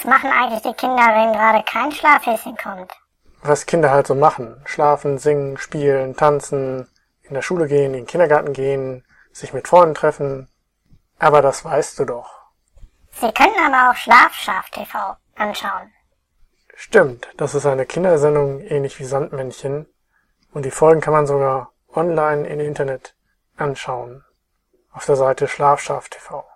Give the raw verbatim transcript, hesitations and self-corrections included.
Was machen eigentlich die Kinder, wenn gerade kein Schlafhäschen kommt? Was Kinder halt so machen. Schlafen, singen, spielen, tanzen, in der Schule gehen, in den Kindergarten gehen, sich mit Freunden treffen. Aber das weißt du doch. Sie können aber auch Schlafschaf-T V anschauen. Stimmt, das ist eine Kindersendung ähnlich wie Sandmännchen. Und die Folgen kann man sogar online im Internet anschauen. Auf der Seite Schlafschaf T V.